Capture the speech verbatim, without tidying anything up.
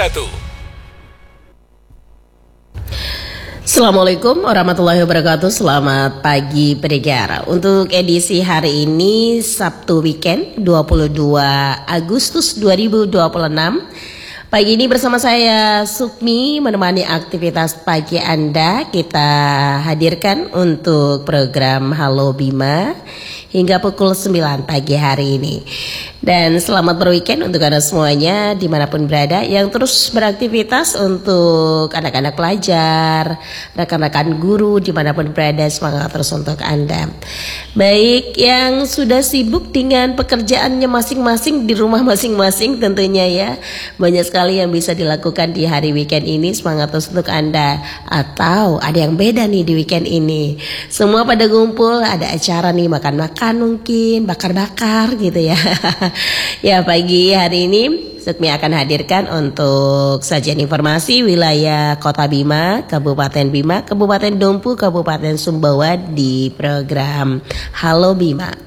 wabarakatuh. Assalamualaikum warahmatullahi wabarakatuh. Selamat pagi pendengar. Untuk edisi hari ini Sabtu weekend dua puluh dua Agustus dua ribu dua puluh enam. Pagi ini bersama saya Sukmi menemani aktivitas pagi Anda. Kita hadirkan untuk program Halo Bima hingga pukul sembilan pagi hari ini. Dan selamat berweekend untuk Anda semuanya dimanapun berada yang terus beraktivitas. Untuk anak-anak pelajar, rekan-rekan guru dimanapun berada, semangat terus untuk Anda. Baik yang sudah sibuk dengan pekerjaannya masing-masing di rumah masing-masing tentunya ya, banyak sekali yang bisa dilakukan di hari weekend ini, semangat terus untuk Anda. Atau ada yang beda nih di weekend ini, semua pada ngumpul, ada acara nih, makan-makan mungkin, bakar-bakar gitu ya. Ya pagi hari ini Sukmi akan hadirkan untuk sajian informasi wilayah Kota Bima, Kabupaten Bima, Kabupaten Dompu, Kabupaten Sumbawa di program Halo Bima.